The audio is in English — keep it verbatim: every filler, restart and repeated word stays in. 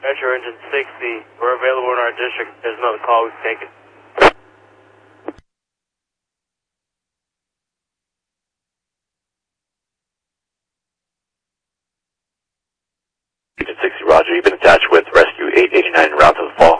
Metro Engine sixty, we're available in our district. There's another call we've taken. Engine sixty, roger. You've been attached with Rescue eight eighty-nine en route to the fall.